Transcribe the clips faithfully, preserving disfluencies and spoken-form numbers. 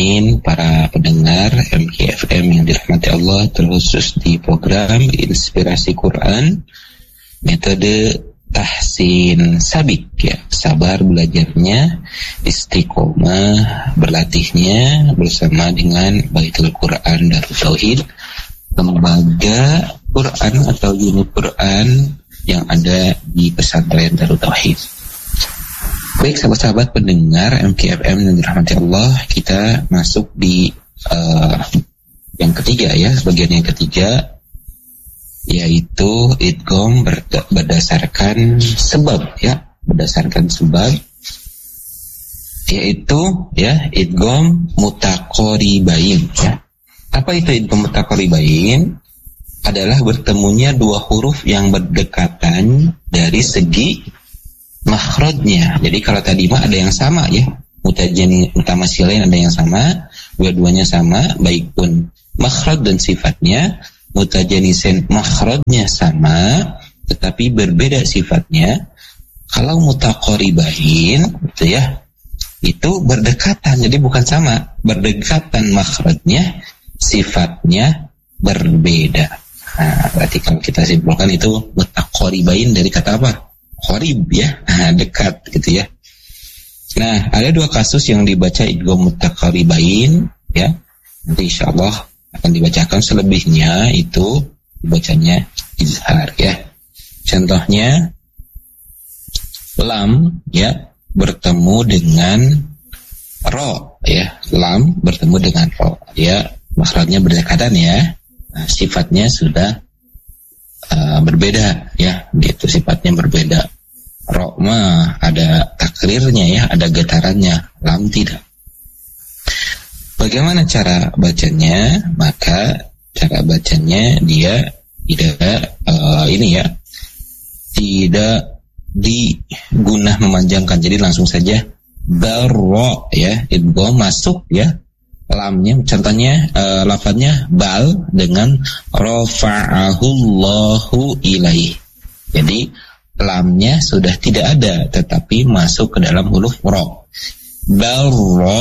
muslimin, para pendengar M K F M yang dirahmati Allah, terkhusus di program Inspirasi Quran, metode tahsin sabik, ya, sabar belajarnya, istiqomah berlatihnya bersama dengan Baitul Quran Darut Tauhid, lembaga Quran atau unit Quran yang ada di pesantren Darut Tauhid. Baik sahabat-sahabat pendengar M K F M yang dirahmati Allah, kita masuk di uh, yang ketiga, ya, bagian yang ketiga, yaitu idgham berdasarkan sebab, ya, berdasarkan sebab, yaitu, ya, idgham mutaqaribain, ya. Apa itu idgham mutaqaribain? Adalah bertemunya dua huruf yang berdekatan dari segi makhrajnya. Jadi kalau tadi mah ada yang sama, ya, mutajani mutamasilain ada yang sama, dua-duanya sama, baik pun makhraj dan sifatnya. Mutajanisin makhrajnya sama tetapi berbeda sifatnya. Kalau mutaqaribain, gitu ya, itu berdekatan, jadi bukan sama, berdekatan makhrajnya, sifatnya berbeda. Nah, berarti kalau kita simpulkan itu mutaqaribain dari kata apa? Qarib, ya, nah, dekat, gitu ya. Nah, ada dua kasus yang dibaca idgham mutaqaribain, ya. Nanti insyaallah akan dibacakan, selebihnya itu dibacanya izhar, ya. Contohnya lam, ya, bertemu dengan ro, ya. Lam bertemu dengan ro, ya, makhrajnya berdekatan, ya. Nah, sifatnya sudah Uh, berbeda, ya, gitu, sifatnya berbeda. Ro mah ada takrirnya, ya, ada getarannya, lam tidak. Bagaimana cara bacanya? Maka cara bacanya dia tidak uh, ini, ya, tidak digunah memanjangkan, jadi langsung saja barro, ya, idgham masuk, ya, lamnya, contohnya uh, lafadznya bal dengan rafa'ahullahu ilaih. Jadi lamnya sudah tidak ada tetapi masuk ke dalam huruf ro. Bal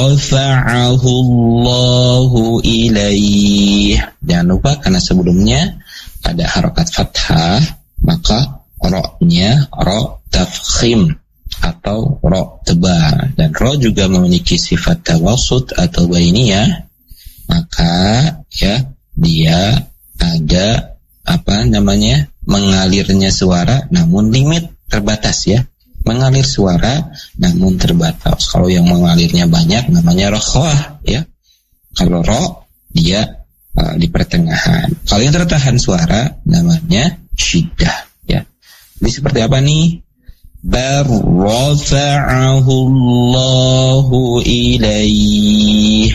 rafa'ahullahu ilaih. Jangan lupa karena sebelumnya ada harokat fathah, maka ro-nya ro tafkhim atau ro tebal, dan ro juga memiliki sifat tawasud atau bainiyah, maka, ya, dia ada apa namanya mengalirnya suara namun limit terbatas, ya, mengalir suara namun terbatas. Kalau yang mengalirnya banyak namanya rokhwah, ya. Kalau ro dia uh, di pertengahan. Kalau yang tertahan suara namanya syiddah, ya. Jadi seperti apa nih? Bal rafa'ahu Allahu ilaih.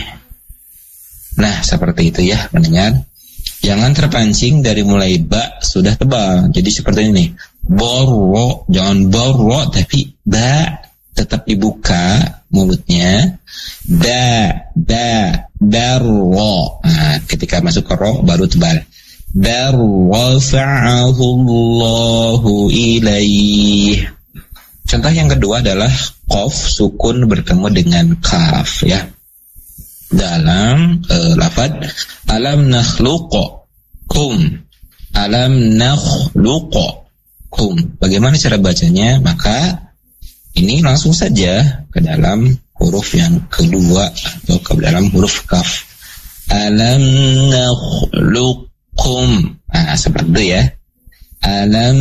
Nah, seperti itu, ya, mendengar. Jangan terpancing dari mulai ba sudah tebal. Jadi seperti ini. Borro, jangan borro tapi ba, tetap dibuka mulutnya. Da, da, darro. Nah, ketika masuk ke ro baru tebal. Bal rafa'ahu Allahu ilaih. Contoh yang kedua adalah qaf sukun bertemu dengan kaf, ya. Dalam uh, lafaz alam nakhluqakum, alam nakhluqakum. Bagaimana cara bacanya? Maka ini langsung saja ke dalam huruf yang kedua atau ke dalam huruf kaf. Alam nakhluqkum. Nah, seperti itu, ya. Alam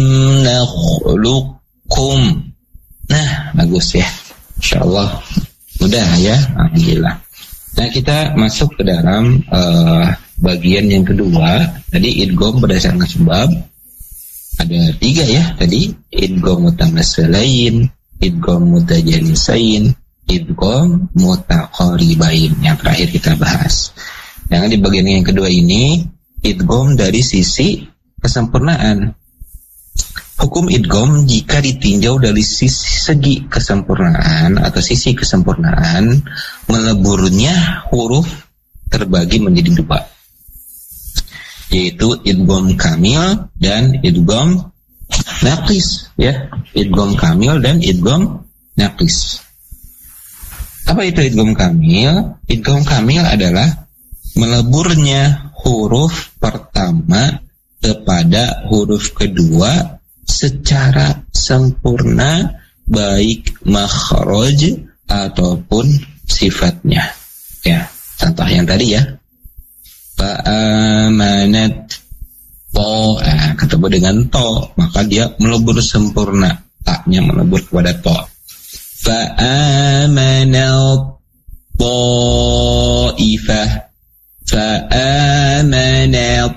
nakhluqkum. Nah, bagus, ya, insyaallah mudah, ya, alhamdulillah. Nah, kita masuk ke dalam uh, bagian yang kedua. Tadi idgham berdasarkan sebab ada tiga, ya, tadi idgham mutamasilain, idgham mutajanisain, idgham mutaqaribain. Yang terakhir kita bahas. Yang di bagian yang kedua ini idgham dari sisi kesempurnaan. Hukum idgham jika ditinjau dari sisi segi kesempurnaan atau sisi kesempurnaan, meleburnya huruf terbagi menjadi dua, yaitu idgham kamil dan idgham naqis, ya, idgham kamil dan idgham naqis. Apa itu idgham kamil? Idgham kamil adalah meleburnya huruf pertama kepada huruf kedua secara sempurna, baik makhraj ataupun sifatnya. Ya, contoh yang tadi ya. Fa'amanat to, nah, ketemu dengan to, maka dia melebur sempurna, taknya melebur kepada to. Fa'amanat ta'ifah, fa'amanat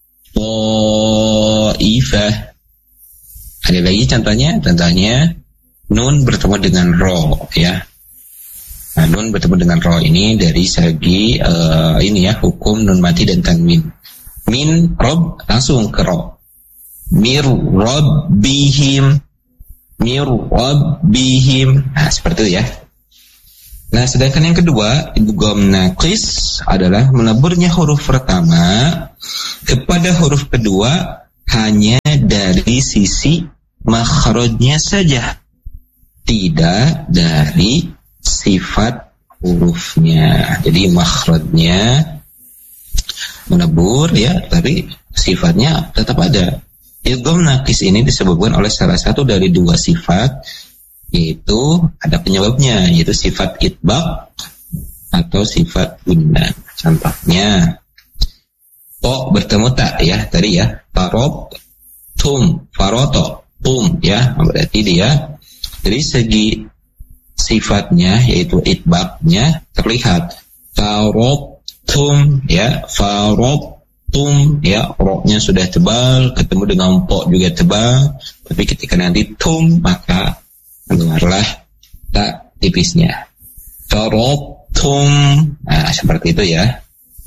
ta'ifah. Ada lagi contohnya, contohnya nun bertemu dengan ro, ya. Nah, nun bertemu dengan ro ini dari segi uh, ini ya, hukum nun mati dan tanwin. Min rob langsung ke ro. Mir rabbihim, mir rabbihim. Nah, seperti itu ya. Nah, sedangkan yang kedua, idgham naqis adalah meleburnya huruf pertama kepada huruf kedua hanya dari sisi makhrajnya saja, tidak dari sifat hurufnya. Jadi makhrajnya melebur ya, tapi sifatnya tetap ada. Idgham naqis ini disebabkan oleh salah satu dari dua sifat, yaitu ada penyebabnya, yaitu sifat itbaq atau sifat gunnah. Contohnya to bertemu tak ya tadi ya, farob tum, faroto tum ya, berarti dia dari segi sifatnya yaitu itbaqnya terlihat. Farob tum ya, farob tum ya, roknya sudah tebal, ketemu dengan po juga tebal, tapi ketika nanti tum maka keluarlah tak tipisnya. Farob tum, nah seperti itu ya.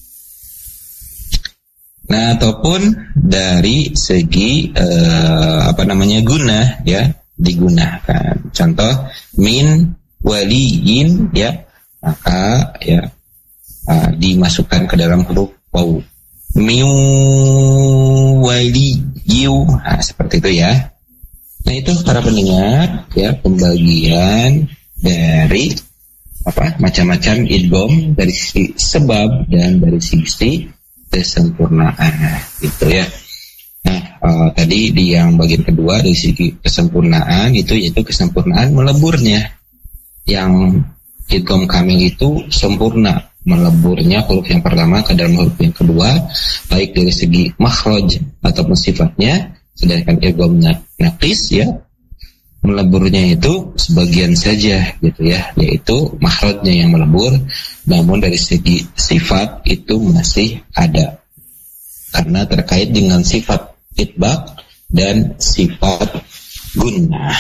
Nah, ataupun dari segi eh, apa namanya guna ya, digunakan. Contoh min waliyin ya, maka ya uh, dimasukkan ke dalam huruf waw. Min waliyu, nah, seperti itu ya. Nah, itu para pendengar ya, pembagian dari apa macam-macam idgham dari sisi sebab dan dari sisi kesempurnaan gitu ya. Nah, uh, tadi di yang bagian kedua dari segi kesempurnaan itu yaitu kesempurnaan meleburnya. Yang idgham kamil itu sempurna meleburnya huruf yang pertama ke dalam huruf yang kedua, baik dari segi makhraj ataupun sifatnya. Sedangkan idgham naqis ya, meleburnya itu sebagian saja gitu ya, yaitu makhrajnya yang melebur, namun dari segi sifat itu masih ada karena terkait dengan sifat itbaq dan sifat gunnah.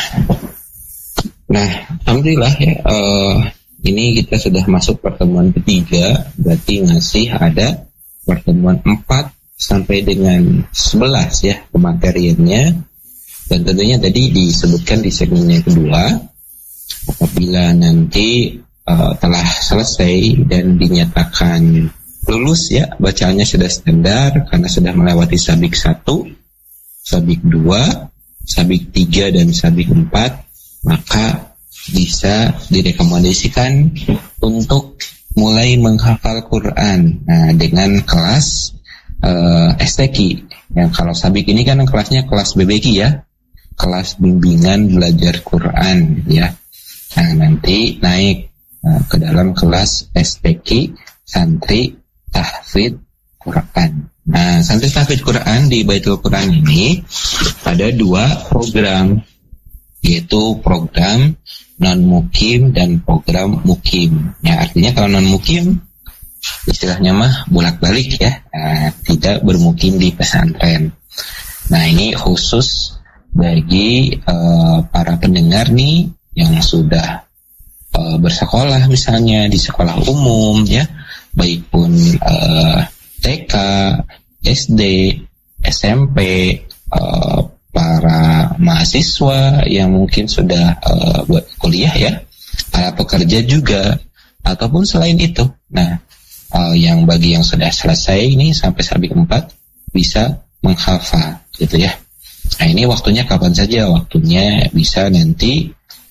Nah, alhamdulillah ya, uh, ini kita sudah masuk pertemuan ketiga, berarti masih ada pertemuan empat sampai dengan sebelas ya pemateriannya. Dan tentunya tadi disebutkan di segmen yang kedua, apabila nanti uh, telah selesai dan dinyatakan lulus ya, bacaannya sudah standar karena sudah melewati sabik satu, sabik dua, sabik tiga dan sabik empat, maka bisa direkomendasikan untuk mulai menghafal Quran. Nah, dengan kelas uh, S T Q. Yang kalau sabik ini kan kelasnya kelas B B Q ya, kelas bimbingan belajar Quran ya. Nah, nanti naik uh, ke dalam kelas S T Q, santri tahfidz Quran. Nah, santri tahfidz Quran di Baitul Quran ini ada dua program, yaitu program non-mukim dan program mukim. Ya, artinya kalau non-mukim istilahnya mah bolak-balik ya, nah, tidak bermukim di pesantren. Nah, ini khusus bagi uh, para pendengar nih yang sudah uh, bersekolah misalnya di sekolah umum ya, baik pun uh, T K, S D, S M P, uh, para mahasiswa yang mungkin sudah uh, buat kuliah ya, para pekerja juga, ataupun selain itu. Nah, uh, yang bagi yang sudah selesai ini sampai sabik empat bisa menghafal gitu ya. Nah, ini waktunya kapan saja? Waktunya bisa nanti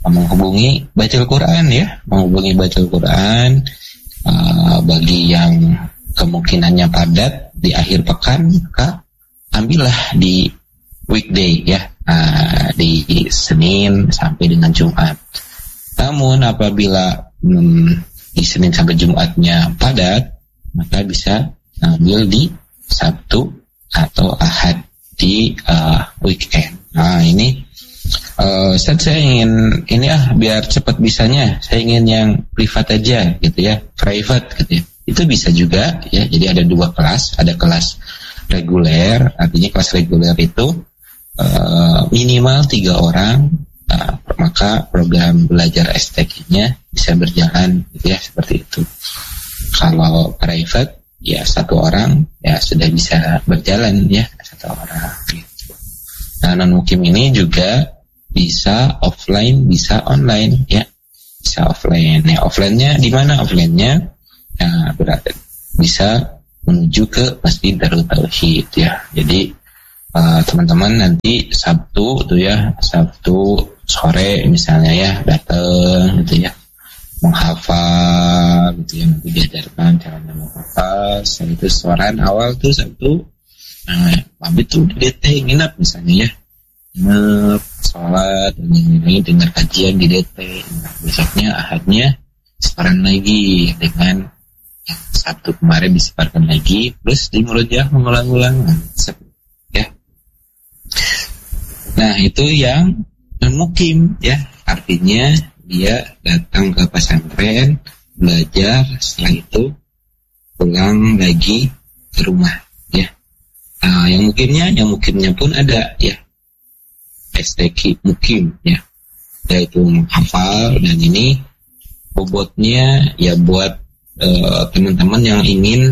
menghubungi Baitul Quran ya, menghubungi Baitul Quran. Uh, bagi yang kemungkinannya padat di akhir pekan, maka ambillah di weekday ya, uh, di Senin sampai dengan Jumat. Namun apabila hmm, di Senin sampai Jumatnya padat, maka bisa ambil di Sabtu atau Ahad di uh, weekend. Nah ini uh, saya ingin ini ah biar cepat bisanya, saya ingin yang privat aja gitu ya, private gitu ya. Itu bisa juga ya. Jadi ada dua kelas, ada kelas reguler, artinya kelas reguler itu uh, minimal tiga orang, uh, maka program belajar S T Q-nya bisa berjalan gitu ya, seperti itu. Kalau private ya satu orang ya sudah bisa berjalan ya, satu orang gitu. Nah, non-mukim ini juga bisa offline, bisa online ya. Bisa offline. Ya, offline-nya di mana offline-nya? Nah, berarti bisa menuju ke Masjid Darut Tauhid ya. Jadi uh, teman-teman nanti Sabtu tuh ya, Sabtu sore misalnya ya, datang gitu ya. Menghafal gitu ya, nanti diajarkan cara menghafal. Setelah itu soran awal tuh Sabtu, nah pamit tuh di D T nginap misalnya ya, nginap sholat dan ini dengar kajian di D T. Nah, besoknya Ahadnya separan lagi dengan yang Sabtu kemarin disebarkan lagi, plus di murojaah mengulang-ulang ya. Nah itu yang non-mukim ya, artinya dia datang ke pesantren, belajar, setelah itu pulang lagi ke rumah ya. Nah, yang mukimnya, yang mukimnya pun ada ya, S T Q mukim ya, yaitu menghafal. Dan ini bobotnya ya buat uh, teman-teman yang ingin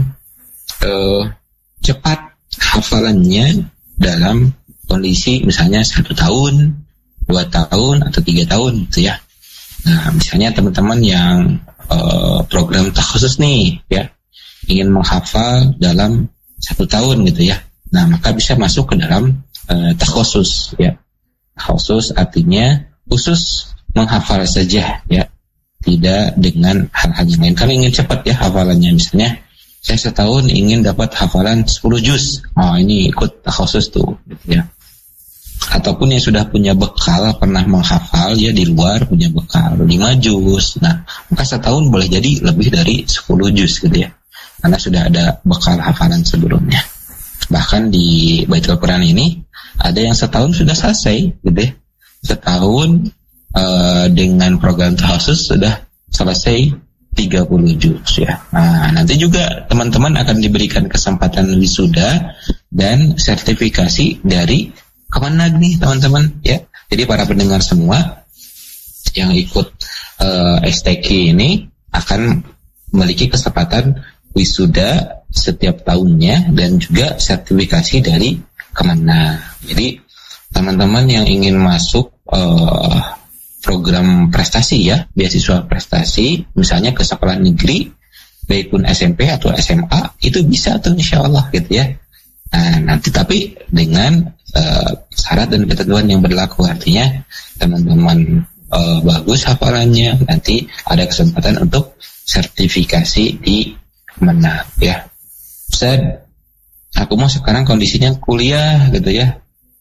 uh, cepat hafalannya dalam kondisi misalnya satu tahun, dua tahun atau tiga tahun gitu ya. Nah, misalnya teman-teman yang uh, program takhusus nih ya, ingin menghafal dalam satu tahun gitu ya. Nah, maka bisa masuk ke dalam uh, takhusus ya. Takhusus artinya khusus menghafal saja ya, tidak dengan hal-hal yang lain. Kami ingin cepat ya hafalannya, misalnya saya setahun ingin dapat hafalan sepuluh juz. Oh, ini ikut takhusus tuh gitu ya. Ataupun yang sudah punya bekal, pernah menghafal ya di luar, punya bekal lima juz. Nah, maka setahun boleh jadi lebih dari sepuluh juz gitu ya, karena sudah ada bekal hafalan sebelumnya. Bahkan di Baitul Quran ini ada yang setahun sudah selesai gitu ya. Setahun uh, dengan program khusus sudah selesai tiga puluh juz ya. Nah, nanti juga teman-teman akan diberikan kesempatan wisuda dan sertifikasi dari Kemenag nih teman-teman ya. Jadi para pendengar semua yang ikut uh, S T Q ini akan memiliki kesempatan wisuda setiap tahunnya dan juga sertifikasi dari Kemenag. Jadi teman-teman yang ingin masuk uh, program prestasi ya, beasiswa prestasi, misalnya ke sekolah negeri, baik pun S M P atau S M A, itu bisa tuh insya Allah gitu ya. Nah, nanti tapi dengan uh, syarat dan ketentuan yang berlaku, artinya teman-teman uh, bagus hafalannya, nanti ada kesempatan untuk sertifikasi di Kemenag ya. Ustaz, aku mau sekarang kondisinya kuliah gitu ya.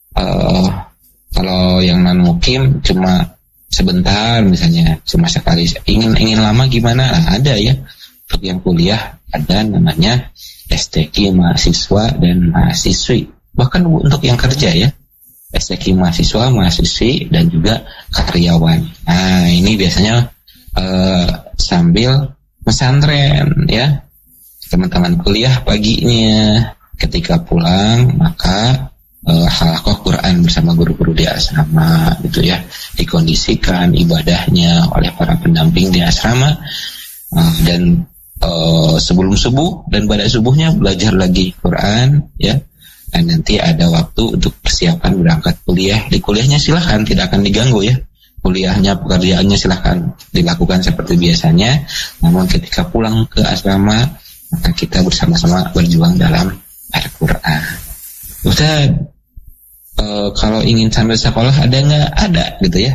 Uh, kalau yang non mukim cuma sebentar misalnya, cuma sekali, ingin ingin lama gimana? Nah, ada ya. Untuk yang kuliah ada namanya S T Q mahasiswa dan mahasiswi. Bahkan untuk yang kerja ya, S T Q mahasiswa, mahasiswi dan juga karyawan. Nah, ini biasanya uh, sambil pesantren ya. Teman-teman kuliah paginya, ketika pulang maka uh, halaqah Quran bersama guru-guru di asrama gitu ya. Dikondisikan ibadahnya oleh para pendamping di asrama, uh, dan Uh, sebelum subuh dan pada subuhnya belajar lagi Quran ya, dan nanti ada waktu untuk persiapan berangkat kuliah. Di kuliahnya silahkan, tidak akan diganggu ya, kuliahnya pekerjaannya silahkan dilakukan seperti biasanya. Namun ketika pulang ke asrama maka kita bersama-sama berjuang dalam Al-Quran. Ustaz, uh, kalau ingin sambil sekolah ada nggak? Ada gitu ya.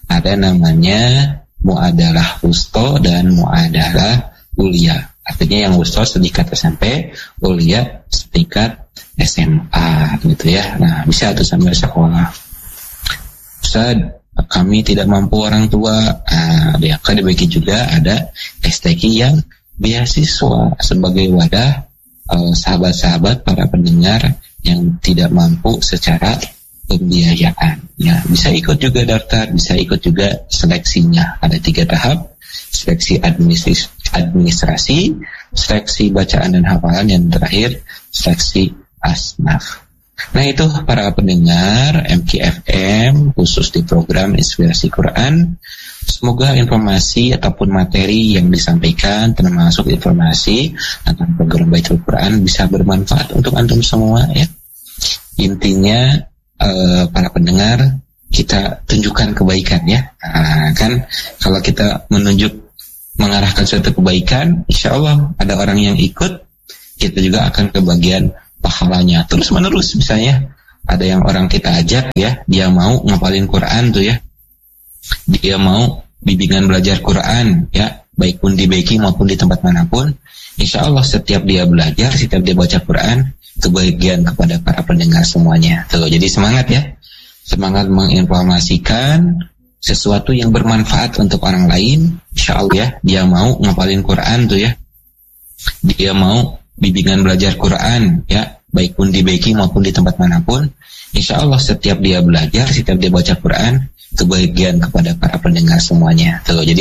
ada namanya muadalah wusta dan muadalah ulia. Artinya yang wusta setingkat S M P, ulia setingkat S M A gitu ya. Nah, bisa tuh sambil sekolah. Ustaz, kami tidak mampu orang tua. Nah, dia akan dibagi juga ada S T Q yang beasiswa sebagai wadah eh, sahabat-sahabat para pendengar yang tidak mampu secara pembiayaan. Ya, bisa ikut juga daftar, bisa ikut juga seleksinya. Ada tiga tahap: seleksi administrasi, administrasi, seleksi bacaan dan hafalan, yang terakhir seleksi asnaf. Nah, itu para pendengar M K F M khusus di program Inspirasi Quran. Semoga informasi ataupun materi yang disampaikan, termasuk informasi tentang program Baitul Quran, bisa bermanfaat untuk antum semua ya. Intinya eh, para pendengar, kita tunjukkan kebaikan ya. Nah, kan kalau kita menunjuk mengarahkan suatu kebaikan, insya Allah ada orang yang ikut, kita juga akan kebagian pahalanya terus menerus. Misalnya ada yang orang kita ajak ya, dia mau ngapalin Quran tuh ya, dia mau bimbingan belajar Quran ya, baik pun di B K I maupun di tempat manapun, insya Allah setiap dia belajar, setiap dia baca Quran, kebahagiaan kepada para pendengar semuanya tuh. Jadi semangat ya, semangat menginformasikan sesuatu yang bermanfaat untuk orang lain. Insya Allah ya, dia mau ngapalin Quran tuh ya, dia mau bimbingan belajar Quran ya, baik pun di B K I maupun di tempat manapun, insya Allah setiap dia belajar, setiap dia baca Quran, kebahagiaan kepada para pendengar semuanya tuh. Jadi